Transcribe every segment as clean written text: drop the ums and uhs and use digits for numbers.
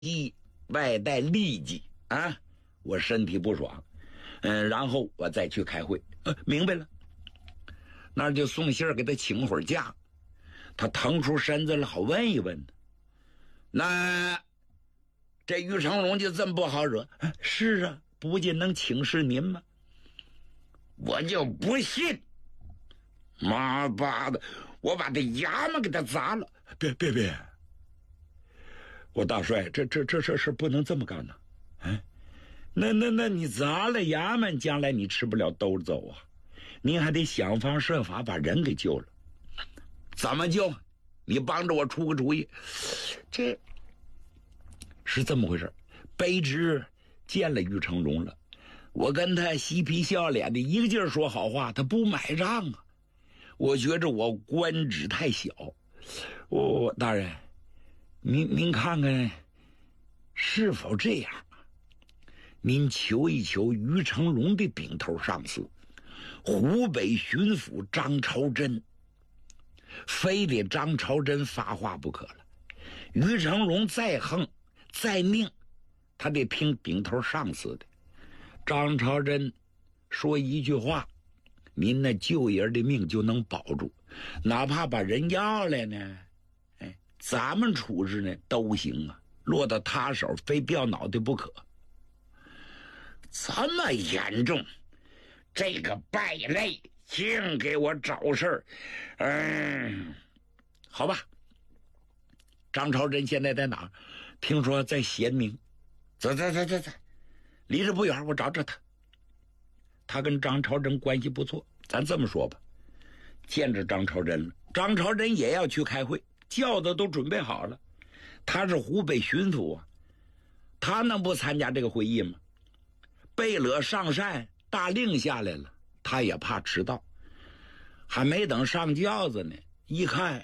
急外带痢疾啊，我身体不爽，然后我再去开会。明白了，那就送信儿给他请会儿假，他腾出身子来好问一问。那这于成龙就这么不好惹？是啊，不仅能请示您吗？我就不信，妈巴的，我把这衙门给他砸了！别，我大帅，这事不能这么干呐！哎，那你砸了衙门，将来你吃不了兜着走啊！您还得想方设法把人给救了。怎么救？你帮着我出个主意。这是这么回事，卑职见了于成龙了，我跟他嬉皮笑脸的一个劲儿说好话，他不买账啊！我觉着我官职太小，大人，您看看是否这样？您求一求于成龙的顶头上司湖北巡抚张朝珍，非得张朝珍发话不可了。于成龙再横再拧，他得听顶头上司的。张朝珍说一句话，您那救人的命就能保住，哪怕把人要来呢，咱们处置呢都行啊，落到他手非掉脑袋不可。这么严重，这个败类净给我找事儿。好吧，张朝珍现在在哪？听说在咸宁。走，离着不远，我找找他。他跟张朝珍关系不错，咱这么说吧，见着张朝珍了，张朝珍也要去开会，轿子都准备好了。他是湖北巡抚啊，他能不参加这个会议吗？贝勒上善大令下来了，他也怕迟到。还没等上轿子呢，一看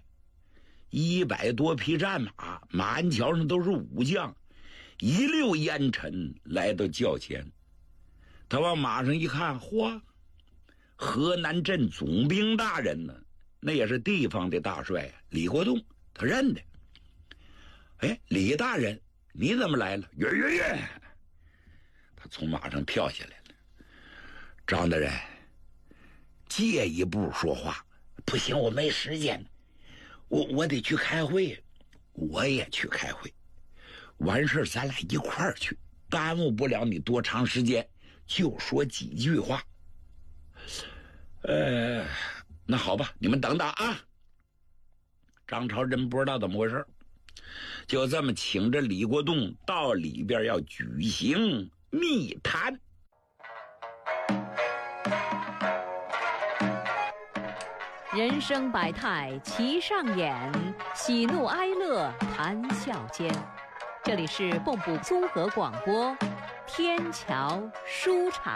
100多匹战马，马鞍桥上都是武将，一溜烟尘来到轿前。他往马上一看，嚯，河南镇总兵大人呢，那也是地方的大帅李国栋，他认得。李大人，你怎么来了？约，他从马上跳下来了。张大人，借一步说话。不行，我没时间，我得去开会。我也去开会，完事咱俩一块儿去，耽误不了你多长时间，就说几句话。那好吧，你们等等啊。张朝珍不知道怎么回事，就这么请着李国栋到里边要举行密谈。 人生百态齐上演，喜怒哀乐谈笑间。这里是蚌埠综合广播天桥书场。